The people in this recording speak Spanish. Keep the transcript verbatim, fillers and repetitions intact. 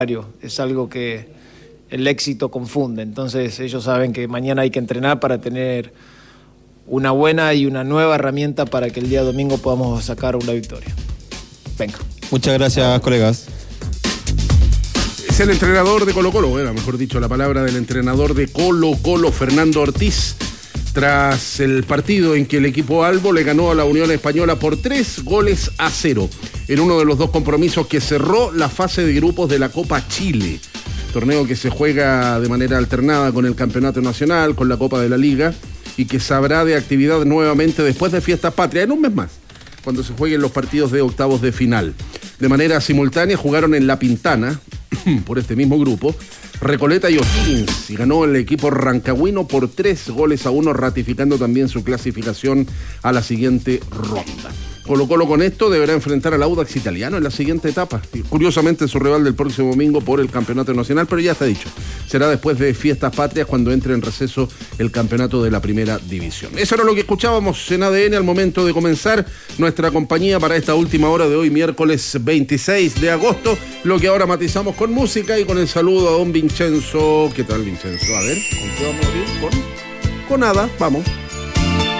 Es algo que el éxito confunde, entonces ellos saben que mañana hay que entrenar para tener una buena y una nueva herramienta para que el día domingo podamos sacar una victoria. Venga. Muchas gracias, colegas. Es el entrenador de Colo Colo, era mejor dicho la palabra del entrenador de Colo Colo, Fernando Ortiz, tras el partido en que el equipo albo le ganó a la Unión Española por tres goles a cero, en uno de los dos compromisos que cerró la fase de grupos de la Copa Chile, torneo que se juega de manera alternada con el Campeonato Nacional, con la Copa de la Liga, y que sabrá de actividad nuevamente después de Fiestas Patrias, en un mes más, cuando se jueguen los partidos de octavos de final. De manera simultánea jugaron en La Pintana, por este mismo grupo, Recoleta y O'Higgins, y ganó el equipo rancagüino por tres goles a uno, ratificando también su clasificación a la siguiente ronda. Colo Colo con esto deberá enfrentar al Audax Italiano en la siguiente etapa. Y curiosamente su rival del próximo domingo por el Campeonato Nacional, pero ya está dicho. Será después de Fiestas Patrias cuando entre en receso el campeonato de la Primera División. Eso era lo que escuchábamos en A D N al momento de comenzar nuestra compañía para esta última hora de hoy, miércoles veintiséis de agosto. Lo que ahora matizamos con música y con el saludo a don Vincenzo. ¿Qué tal, Vincenzo? A ver, ¿con qué vamos a ir? Con, con nada, vamos.